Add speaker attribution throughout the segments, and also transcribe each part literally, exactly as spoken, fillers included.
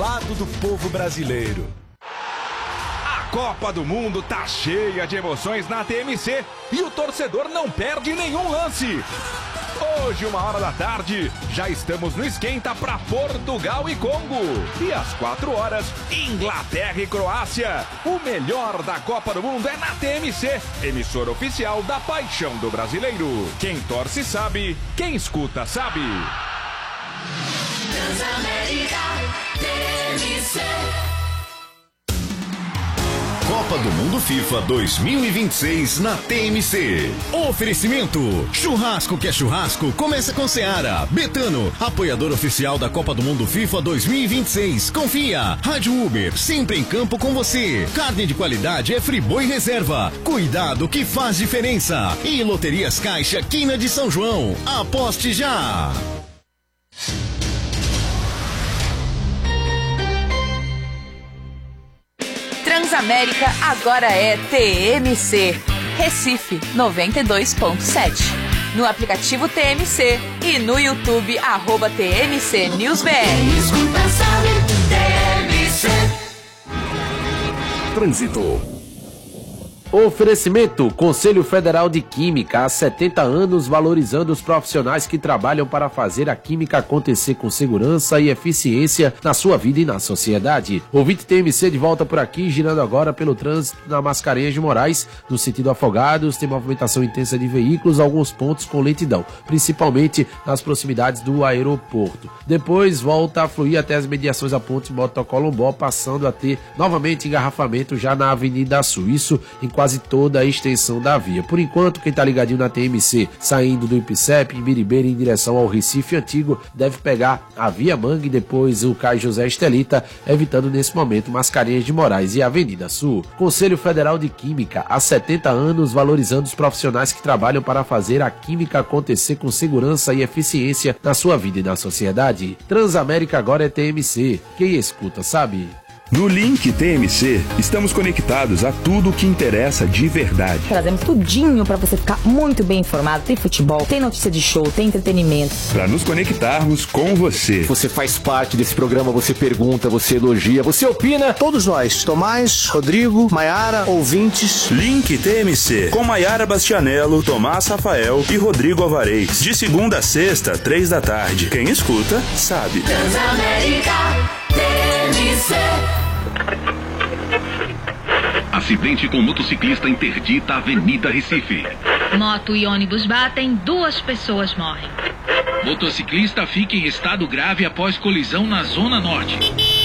Speaker 1: lado do povo brasileiro.
Speaker 2: A Copa do Mundo tá cheia de emoções na T M C e o torcedor não perde nenhum lance. Hoje, uma hora da tarde, já estamos no esquenta para Portugal e Congo. E às quatro horas, Inglaterra e Croácia. O melhor da Copa do Mundo é na T M C, emissora oficial da paixão do brasileiro. Quem torce sabe, quem escuta sabe.
Speaker 3: Transamérica T M C.
Speaker 4: Copa do Mundo FIFA dois mil e vinte e seis na T M C. Oferecimento: churrasco que é churrasco, começa com Seara. Betano, apoiador oficial da Copa do Mundo FIFA dois mil e vinte e seis. Confia. Rádio Uber, sempre em campo com você. Carne de qualidade é Friboi Reserva. Cuidado que faz diferença. E Loterias Caixa, Quina de São João. Aposte já.
Speaker 5: Transamérica agora é T M C. Recife noventa e dois ponto sete. No aplicativo T M C e no YouTube, arroba T M C News B R.
Speaker 3: Escuta, sabe, T M C.
Speaker 6: Trânsito. Oferecimento: Conselho Federal de Química, há setenta anos valorizando os profissionais que trabalham para fazer a química acontecer com segurança e eficiência na sua vida e na sociedade. Ouvinte T M C de volta por aqui, girando agora pelo trânsito na Mascarenhas de Moraes, no sentido Afogados, tem movimentação intensa de veículos, alguns pontos com lentidão, principalmente nas proximidades do aeroporto. Depois volta a fluir até as mediações da Ponte Motocolombó, passando a ter novamente engarrafamento já na Avenida Sul. Isso em quase toda a extensão da via. Por enquanto, quem tá ligadinho na T M C, saindo do Ipicep, em Biribeira, em direção ao Recife Antigo, deve pegar a Via Mangue e depois o Cais José Estelita, evitando nesse momento Mascarenhas de Moraes e Avenida Sul. Conselho Federal de Química, há setenta anos valorizando os profissionais que trabalham para fazer a química acontecer com segurança e eficiência na sua vida e na sociedade. Transamérica agora é T M C. Quem escuta sabe.
Speaker 7: No Link T M C, estamos conectados a tudo o que interessa de verdade.
Speaker 8: Trazemos tudinho para você ficar muito bem informado. Tem futebol, tem notícia de show, tem entretenimento.
Speaker 7: Para nos conectarmos com você.
Speaker 9: Você faz parte desse programa, você pergunta, você elogia, você opina.
Speaker 10: Todos nós, Tomás, Rodrigo, Maiara, ouvintes.
Speaker 7: Link T M C, com Maiara Bastianello, Tomás Rafael e Rodrigo Alvarez. De segunda a sexta, três da tarde. Quem escuta, sabe.
Speaker 3: Transamérica T M C.
Speaker 11: Acidente com motociclista interdita a Avenida Recife.
Speaker 12: Moto e ônibus batem, duas pessoas morrem.
Speaker 11: Motociclista fica em estado grave após colisão na Zona Norte.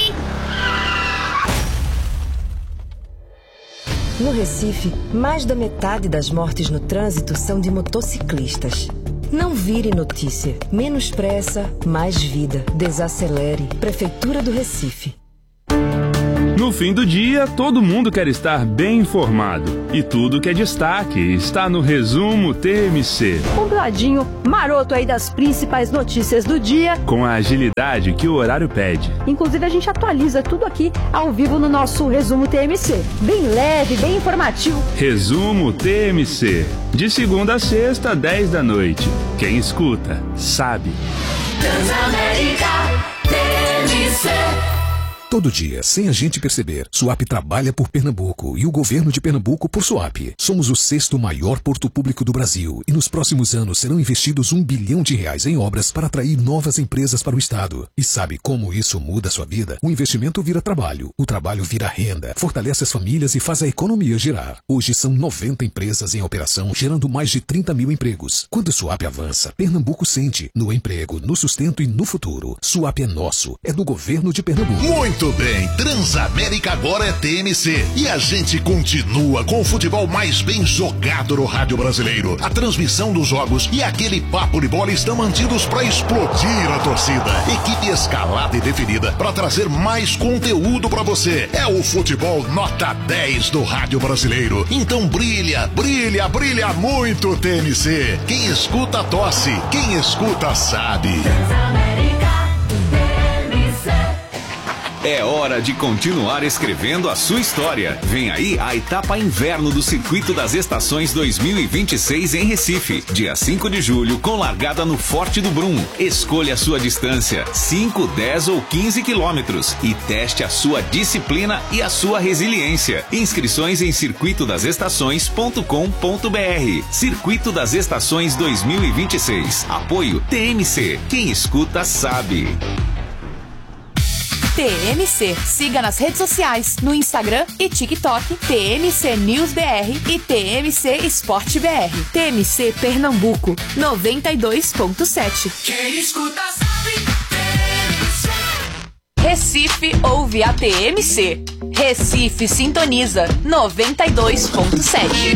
Speaker 13: No Recife, mais da metade das mortes no trânsito são de motociclistas. Não vire notícia. Menos pressa, mais vida. Desacelere. Prefeitura do Recife.
Speaker 7: No fim do dia, todo mundo quer estar bem informado. E tudo que é destaque está no Resumo T M C.
Speaker 14: Compiladinho maroto aí das principais notícias do dia.
Speaker 7: Com a agilidade que o horário pede.
Speaker 14: Inclusive a gente atualiza tudo aqui ao vivo no nosso Resumo T M C. Bem leve, bem informativo.
Speaker 7: Resumo T M C. De segunda a sexta, dez da noite. Quem escuta, sabe.
Speaker 3: Transamérica T M C.
Speaker 15: Todo dia, sem a gente perceber, Suape trabalha por Pernambuco e o governo de Pernambuco por Suape. Somos o sexto maior porto público do Brasil e nos próximos anos serão investidos um bilhão de reais em obras para atrair novas empresas para o estado. E sabe como isso muda a sua vida? O investimento vira trabalho, o trabalho vira renda, fortalece as famílias e faz a economia girar. Hoje são noventa empresas em operação, gerando mais de trinta mil empregos. Quando Suape avança, Pernambuco sente no emprego, no sustento e no futuro. Suape é nosso, é do governo de Pernambuco.
Speaker 4: Muito Muito bem, Transamérica agora é T M C e a gente continua com o futebol mais bem jogado no rádio brasileiro. A transmissão dos jogos e aquele papo de bola estão mantidos para explodir a torcida. Equipe escalada e definida para trazer mais conteúdo para você. É o futebol nota dez do rádio brasileiro. Então brilha, brilha, brilha muito T M C. Quem escuta tosse, quem escuta sabe.
Speaker 3: Transamérica T M C.
Speaker 16: É hora de continuar escrevendo a sua história. Vem aí a etapa inverno do Circuito das Estações dois mil e vinte e seis em Recife. Dia cinco de julho, com largada no Forte do Brum. Escolha a sua distância, cinco, dez ou quinze quilômetros. E teste a sua disciplina e a sua resiliência. Inscrições em circuito das estações ponto com ponto br. Circuito das Estações dois mil e vinte e seis. Apoio T M C. Quem escuta sabe.
Speaker 5: T M C. Siga nas redes sociais, no Instagram e TikTok, T M C News B R e T M C Esporte B R. T M C Pernambuco, noventa e dois ponto sete.
Speaker 3: Quem escuta sabe, T M C.
Speaker 5: Recife ouve a T M C. Recife sintoniza, noventa e dois ponto sete.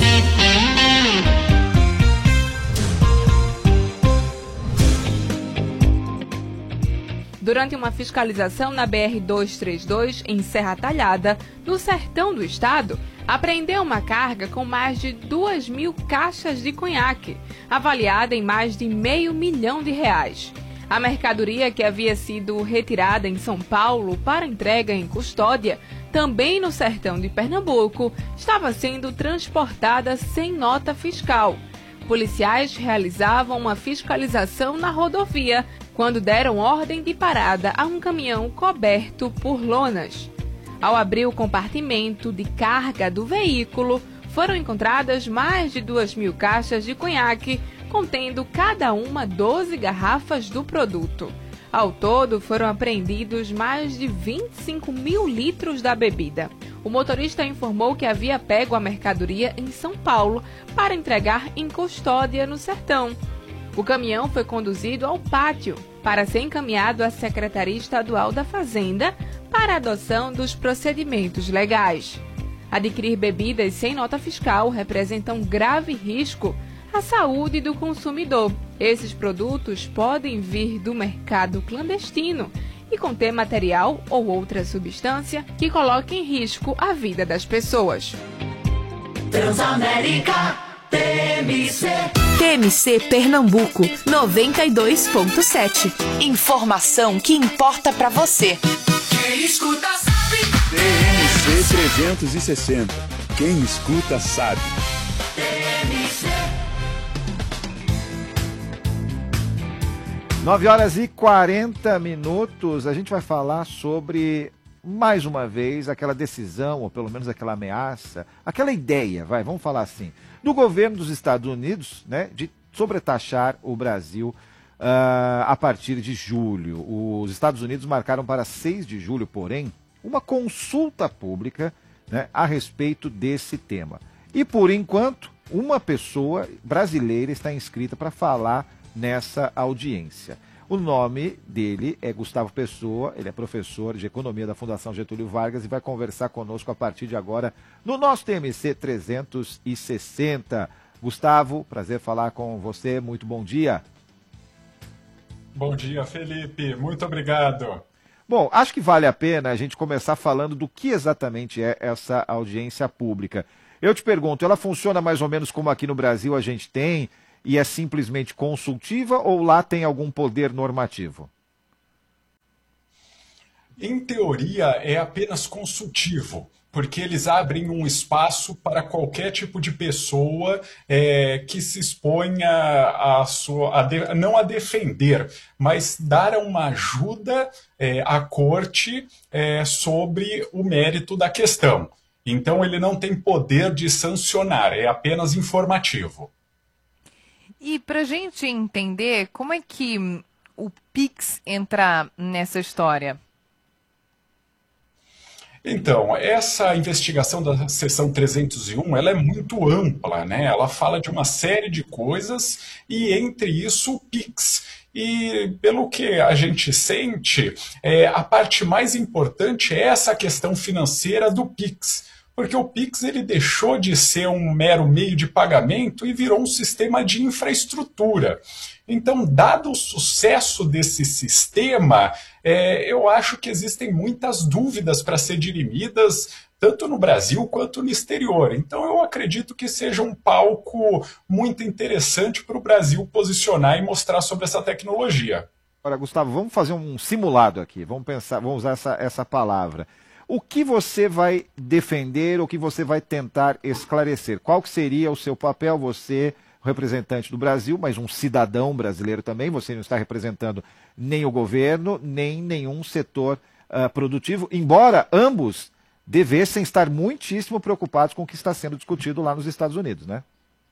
Speaker 17: Durante uma fiscalização na B R duzentos e trinta e dois, em Serra Talhada, no sertão do estado, apreendeu uma carga com mais de duas mil caixas de conhaque, avaliada em mais de meio milhão de reais. A mercadoria, que havia sido retirada em São Paulo para entrega em custódia, também no sertão de Pernambuco, estava sendo transportada sem nota fiscal. Policiais realizavam uma fiscalização na rodovia quando deram ordem de parada a um caminhão coberto por lonas. Ao abrir o compartimento de carga do veículo, foram encontradas mais de duas mil caixas de conhaque, contendo cada uma doze garrafas do produto. Ao todo, foram apreendidos mais de vinte e cinco mil litros da bebida. O motorista informou que havia pego a mercadoria em São Paulo para entregar em custódia no sertão. O caminhão foi conduzido ao pátio para ser encaminhado à Secretaria Estadual da Fazenda para a adoção dos procedimentos legais. Adquirir bebidas sem nota fiscal representa um grave risco à saúde do consumidor. Esses produtos podem vir do mercado clandestino e conter material ou outra substância que coloque em risco a vida das pessoas.
Speaker 3: Transamérica T M C.
Speaker 5: T M C Pernambuco, noventa e dois ponto sete. Informação que importa pra você.
Speaker 3: Quem escuta sabe.
Speaker 1: T M C trezentos e sessenta. Quem escuta sabe.
Speaker 3: T M C.
Speaker 18: nove horas e quarenta minutos, a gente vai falar sobre, mais uma vez, aquela decisão, ou pelo menos aquela ameaça, aquela ideia, vai, vamos falar assim, do governo dos Estados Unidos, né, de sobretaxar o Brasil uh, a partir de julho. Os Estados Unidos marcaram para seis de julho, porém, uma consulta pública, né, a respeito desse tema. E, por enquanto, uma pessoa brasileira está inscrita para falar nessa audiência. O nome dele é Gustavo Pessoa, ele é professor de Economia da Fundação Getúlio Vargas e vai conversar conosco a partir de agora no nosso T M C trezentos e sessenta. Gustavo, prazer falar com você, muito bom dia.
Speaker 19: Bom dia, Felipe, muito obrigado.
Speaker 18: Bom, acho que vale a pena a gente começar falando do que exatamente é essa audiência pública. Eu te pergunto, ela funciona mais ou menos como aqui no Brasil a gente tem, e é simplesmente consultiva ou lá tem algum poder normativo?
Speaker 19: Em teoria, é apenas consultivo, porque eles abrem um espaço para qualquer tipo de pessoa é, que se exponha a sua, a de, não a defender, mas dar uma ajuda é, à corte é, sobre o mérito da questão. Então, ele não tem poder de sancionar, é apenas informativo.
Speaker 20: E para a gente entender, como é que o Pix entra nessa história?
Speaker 19: Então, essa investigação da seção trezentos e um, ela é muito ampla, né? Ela fala de uma série de coisas e, entre isso, o Pix. E, pelo que a gente sente, é, a parte mais importante é essa questão financeira do Pix. Porque o Pix ele deixou de ser um mero meio de pagamento e virou um sistema de infraestrutura. Então, dado o sucesso desse sistema, é, eu acho que existem muitas dúvidas para ser dirimidas, tanto no Brasil quanto no exterior. Então, eu acredito que seja um palco muito interessante para o Brasil posicionar e mostrar sobre essa tecnologia.
Speaker 18: Agora, Gustavo, vamos fazer um simulado aqui, vamos pensar, vamos usar essa, essa palavra. O que você vai defender, o que você vai tentar esclarecer? Qual que seria o seu papel, você, representante do Brasil, mas um cidadão brasileiro também, você não está representando nem o governo, nem nenhum setor uh, produtivo, embora ambos devessem estar muitíssimo preocupados com o que está sendo discutido lá nos Estados Unidos, né?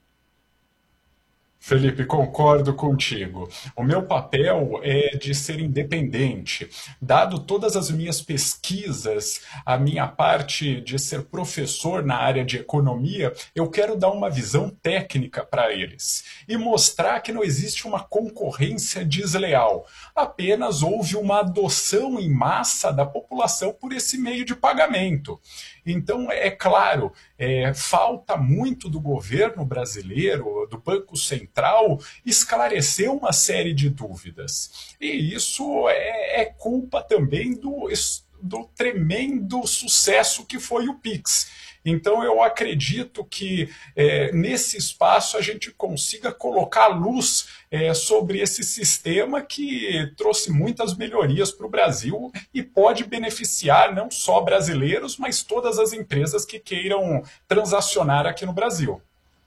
Speaker 19: Felipe, concordo contigo. O meu papel é de ser independente. Dado todas as minhas pesquisas, a minha parte de ser professor na área de economia, eu quero dar uma visão técnica para eles e mostrar que não existe uma concorrência desleal. Apenas houve uma adoção em massa da população por esse meio de pagamento. Então, é claro, é, falta muito do governo brasileiro, do Banco Central, esclarecer uma série de dúvidas. E isso é, é culpa também do, do tremendo sucesso que foi o Pix. Então, eu acredito que é, nesse espaço a gente consiga colocar luz é, sobre esse sistema que trouxe muitas melhorias para o Brasil e pode beneficiar não só brasileiros, mas todas as empresas que queiram transacionar aqui no Brasil.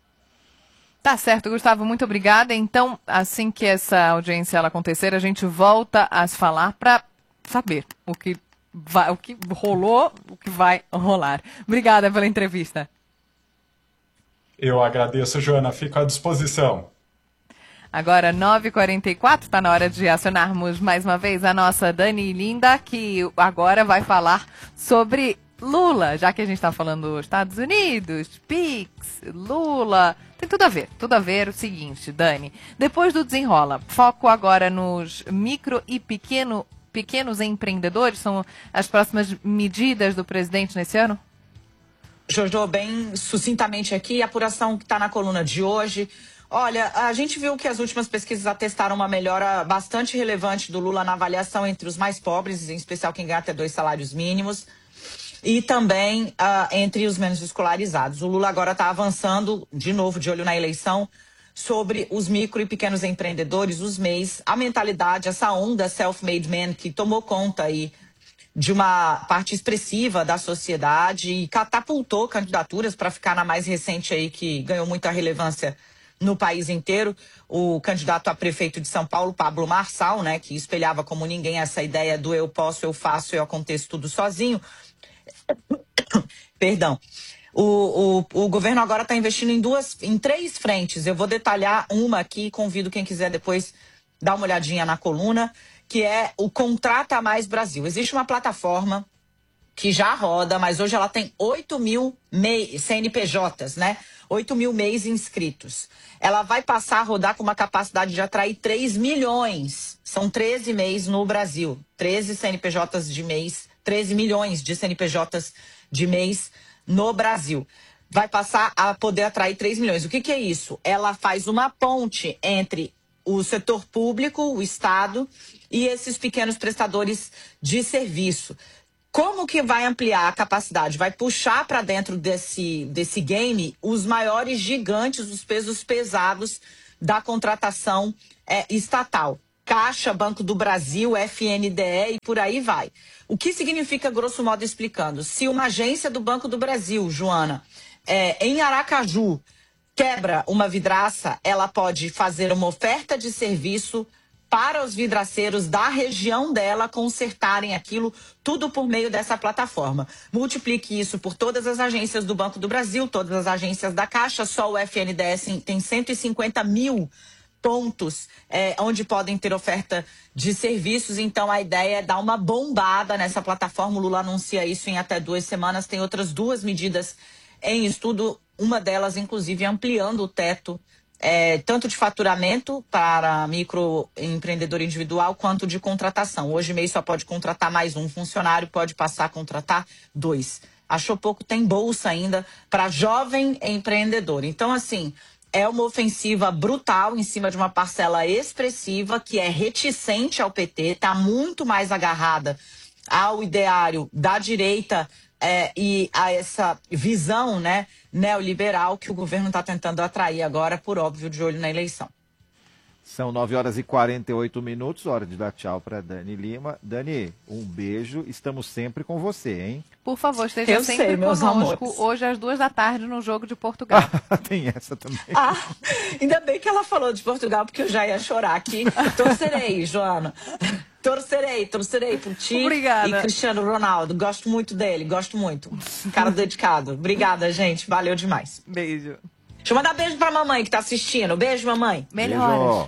Speaker 20: Tá certo, Gustavo, muito obrigada. Então, assim que essa audiência ela acontecer, a gente volta a se falar para saber o que Vai, o que rolou, o que vai rolar. Obrigada pela entrevista.
Speaker 19: Eu agradeço, Joana. Fico à disposição.
Speaker 20: Agora, nove e quarenta e quatro, está na hora de acionarmos mais uma vez a nossa Dani Linda, que agora vai falar sobre Lula, já que a gente está falando dos Estados Unidos, Pix, Lula, tem tudo a ver, tudo a ver. O seguinte, Dani, depois do desenrola, foco agora nos micro e pequeno pequenos empreendedores? São as próximas medidas do presidente nesse ano?
Speaker 21: Jojo, bem sucintamente aqui, a apuração que está na coluna de hoje. Olha, a gente viu que as últimas pesquisas atestaram uma melhora bastante relevante do Lula na avaliação entre os mais pobres, em especial quem ganha até dois salários mínimos, e também uh, entre os menos escolarizados. O Lula agora está avançando, de novo, de olho na eleição, sobre os micro e pequenos empreendedores, os M E Is, a mentalidade, essa onda self-made man que tomou conta aí de uma parte expressiva da sociedade e catapultou candidaturas para ficar na mais recente aí, que ganhou muita relevância no país inteiro, o candidato a prefeito de São Paulo, Pablo Marçal, né, que espelhava como ninguém essa ideia do eu posso, eu faço, eu aconteço tudo sozinho. Perdão. O, o, o governo agora está investindo em duas, em três frentes. Eu vou detalhar uma aqui, convido quem quiser depois dar uma olhadinha na coluna, que é o Contrata Mais Brasil. Existe uma plataforma que já roda, mas hoje ela tem oito mil C N P Js, né? oito mil M E Is inscritos. Ela vai passar a rodar com uma capacidade de atrair três milhões. São treze M E Is no Brasil. treze C N P Js de M E Is, treze milhões de C N P Js de M E Is no Brasil. Vai passar a poder atrair três milhões. O que, que é isso? Ela faz uma ponte entre o setor público, o Estado, e esses pequenos prestadores de serviço. Como que vai ampliar a capacidade? Vai puxar para dentro desse, desse game os maiores gigantes, os pesos pesados da contratação é, estatal. Caixa, Banco do Brasil, F N D E e por aí vai. O que significa, grosso modo explicando? Se uma agência do Banco do Brasil, Joana, é, em Aracaju, quebra uma vidraça, ela pode fazer uma oferta de serviço para os vidraceiros da região dela consertarem aquilo, tudo por meio dessa plataforma. Multiplique isso por todas as agências do Banco do Brasil, todas as agências da Caixa, só o F N D E tem cento e cinquenta mil pontos é, onde podem ter oferta de serviços. Então a ideia é dar uma bombada nessa plataforma. O Lula anuncia isso em até duas semanas. Tem outras duas medidas em estudo, uma delas inclusive ampliando o teto é, tanto de faturamento para microempreendedor individual quanto de contratação. Hoje o M E I só pode contratar mais um funcionário, pode passar a contratar dois. Achou pouco, tem bolsa ainda para jovem empreendedor. Então assim, é uma ofensiva brutal em cima de uma parcela expressiva que é reticente ao P T, está muito mais agarrada ao ideário da direita é, e a essa visão, né, neoliberal que o governo está tentando atrair agora, por óbvio, de olho na eleição.
Speaker 18: São nove horas e quarenta e oito minutos, hora de dar tchau para Dani Lima. Dani, um beijo, estamos sempre com você, hein?
Speaker 20: Por favor, esteja
Speaker 21: Eu
Speaker 20: sempre
Speaker 21: sei, meus
Speaker 20: conosco,
Speaker 21: amores.
Speaker 20: hoje às duas da tarde no Jogo de Portugal.
Speaker 18: Tem essa também.
Speaker 21: Ah, ainda bem que ela falou de Portugal, porque eu já ia chorar aqui. Torcerei, Joana. Torcerei, torcerei por ti.
Speaker 20: Obrigada.
Speaker 21: E Cristiano Ronaldo. Gosto muito dele, gosto muito. Cara dedicado. Obrigada, gente. Valeu demais.
Speaker 20: Beijo.
Speaker 21: Deixa eu mandar beijo pra mamãe que tá assistindo. Beijo, mamãe.
Speaker 20: Melhoras.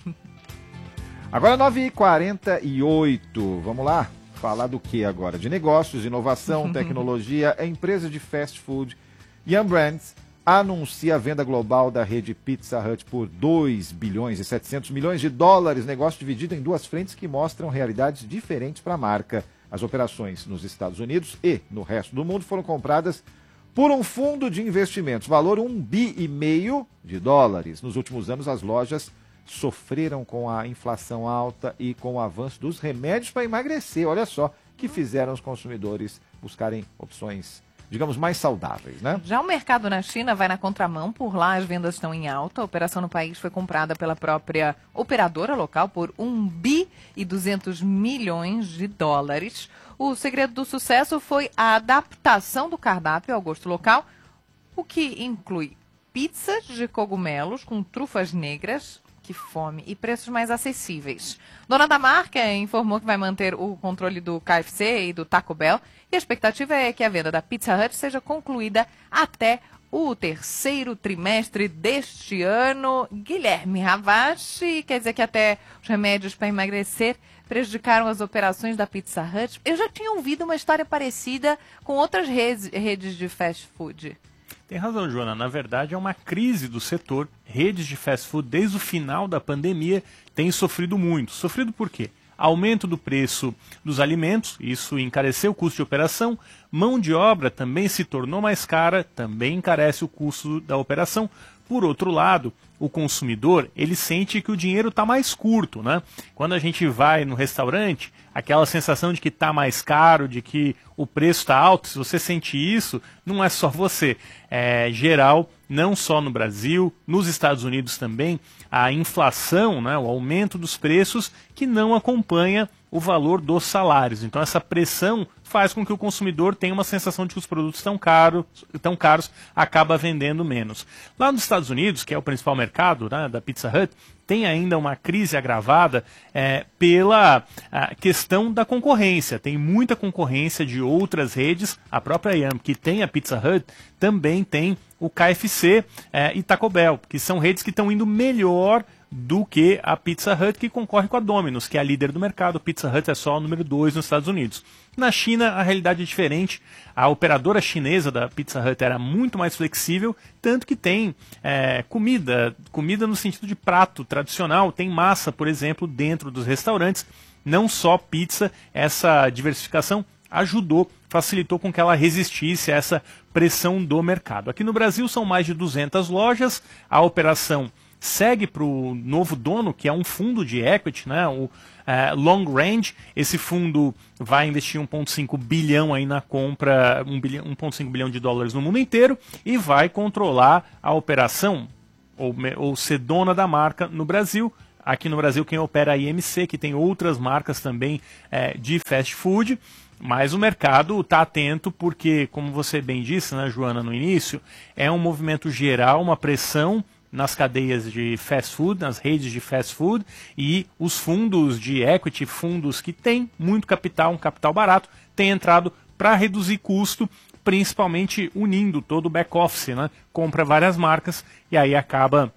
Speaker 18: Agora nove e quarenta e oito. Vamos lá? Falar do que agora? De negócios, inovação, tecnologia. A empresa de fast food Yum Brands anuncia a venda global da rede Pizza Hut por dois bilhões e setecentos milhões de dólares. Negócio dividido em duas frentes que mostram realidades diferentes para a marca. As operações nos Estados Unidos e no resto do mundo foram compradas por um fundo de investimentos, valor um bi e meio de dólares. Nos últimos anos, as lojas sofreram com a inflação alta e com o avanço dos remédios para emagrecer. Olha só, que fizeram os consumidores buscarem opções, digamos, mais saudáveis, né?
Speaker 20: Já o mercado na China vai na contramão, por lá as vendas estão em alta. A operação no país foi comprada pela própria operadora local por um bi e duzentos milhões de dólares. O segredo do sucesso foi a adaptação do cardápio ao gosto local, o que inclui pizzas de cogumelos com trufas negras, que fome, e preços mais acessíveis. Dona da marca informou que vai manter o controle do K F C e do Taco Bell, e a expectativa é que a venda da Pizza Hut seja concluída até o terceiro trimestre deste ano. Guilherme Ravache, quer dizer que até os remédios para emagrecer prejudicaram as operações da Pizza Hut. Eu já tinha ouvido uma história parecida com outras redes, redes de fast food.
Speaker 2: Tem razão, Joana. Na verdade, é uma crise do setor. Redes de fast food, desde o final da pandemia, têm sofrido muito. Sofrido por quê? Aumento do preço dos alimentos, isso encareceu o custo de operação. Mão de obra também se tornou mais cara, também encarece o custo da operação. Por outro lado, o consumidor, ele sente que o dinheiro está mais curto, né? Quando a gente vai no restaurante, aquela sensação de que está mais caro, de que o preço está alto, se você sente isso, não é só você. É geral, não só no Brasil, nos Estados Unidos também, a inflação, né, o aumento dos preços que não acompanha o valor dos salários. Então essa pressão faz com que o consumidor tenha uma sensação de que os produtos estão caros, tão caros, acaba vendendo menos. Lá nos Estados Unidos, que é o principal mercado, né, da Pizza Hut, tem ainda uma crise agravada é, pela a questão da concorrência. Tem muita concorrência de outras redes. A própria Yum, que tem a Pizza Hut, também tem o K F C é, e Taco Bell, que são redes que estão indo melhor do que a Pizza Hut, que concorre com a Domino's, que é a líder do mercado. A Pizza Hut é só o número dois nos Estados Unidos. Na China, a realidade é diferente. A operadora chinesa da Pizza Hut era muito mais flexível, tanto que tem é, comida, comida no sentido de prato tradicional. Tem massa, por exemplo, dentro dos restaurantes. Não só pizza, essa diversificação ajudou, facilitou com que ela resistisse a essa pressão do mercado. Aqui no Brasil são mais de duzentas lojas. A operação segue para o novo dono, que é um fundo de equity, né, o uh, Long Range. Esse fundo vai investir um vírgula cinco bilhão aí na compra, um vírgula cinco bilhão de dólares no mundo inteiro, e vai controlar a operação, ou, ou ser dona da marca no Brasil. Aqui no Brasil quem opera é a I M C, que tem outras marcas também é, de fast food. Mas o mercado está atento porque, como você bem disse, né, Joana, no início, é um movimento geral, uma pressão nas cadeias de fast food, nas redes de fast food, e os fundos de equity, fundos que têm muito capital, um capital barato, têm entrado para reduzir custo, principalmente unindo todo o back-office, né? Compra várias marcas e aí acaba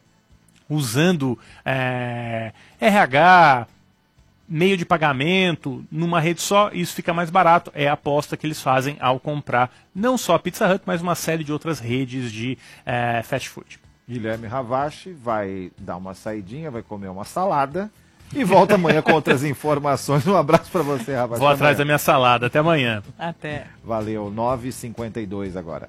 Speaker 2: usando é, R H, meio de pagamento numa rede só, isso fica mais barato. É a aposta que eles fazem ao comprar não só a Pizza Hut, mas uma série de outras redes de é, fast food.
Speaker 18: Guilherme Ravache vai dar uma saidinha, vai comer uma salada e volta amanhã com outras informações. Um abraço para você, Ravache.
Speaker 2: Vou atrás da minha salada. Até amanhã.
Speaker 20: Até.
Speaker 18: Valeu. nove e cinquenta e dois agora.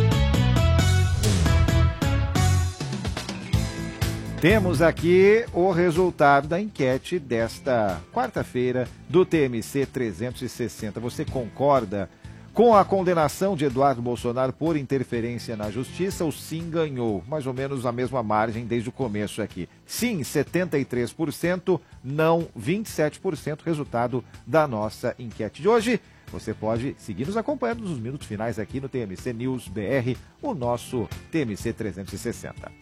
Speaker 18: Temos aqui o resultado da enquete desta quarta-feira do T M C trezentos e sessenta. Você concorda Com a condenação de Eduardo Bolsonaro por interferência na justiça, o sim ganhou, mais ou menos a mesma margem desde o começo aqui. Sim, setenta e três por cento, não vinte e sete por cento, resultado da nossa enquete de hoje. Você pode seguir nos acompanhando nos minutos finais aqui no T M C News B R, o nosso T M C trezentos e sessenta.